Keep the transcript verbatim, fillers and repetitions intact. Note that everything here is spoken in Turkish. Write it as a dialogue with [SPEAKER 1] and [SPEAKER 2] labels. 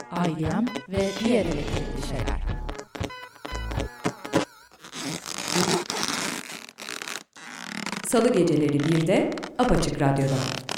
[SPEAKER 1] I B M ve diğer elektrikli şeyler. Salı geceleri birde Apaçık Radyo'da.